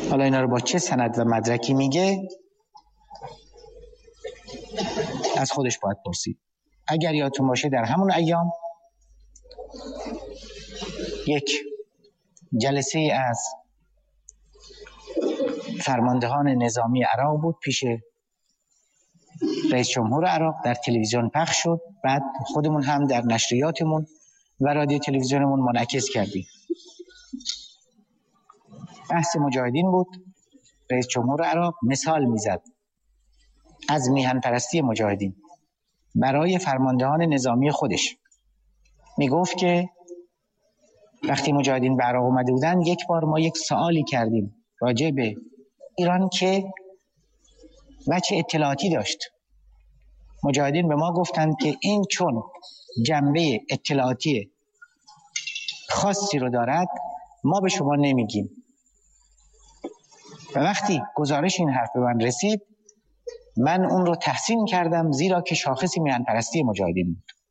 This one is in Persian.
حالا اینا رو با چه سند و مدرکی میگه از خودش باید پرسید. اگر یادتون باشه در همون ایام یک جلسه از فرماندهان نظامی عراق بود پیش رئیس جمهور عراق، در تلویزیون پخش شد، بعد خودمون هم در نشریاتمون و رادیو تلویزیونمون منعکس کردیم. بحث مجاهدین بود. رئیس جمهور عراق مثال میزد از میهن پرستی مجاهدین برای فرماندهان نظامی خودش. میگفت که وقتی مجاهدین به عراق اومده بودن، یک بار ما یک سوالی کردیم راجع به ایران که وجه اطلاعاتی داشت. مجاهدین به ما گفتند که این چون جنبه اطلاعاتی خاصی رو دارد ما به شما نمیگیم. و وقتی گزارش این حرف به من رسید، من اون رو تحسین کردم، زیرا که شاخصی میهن پرستی مجاهدین بود.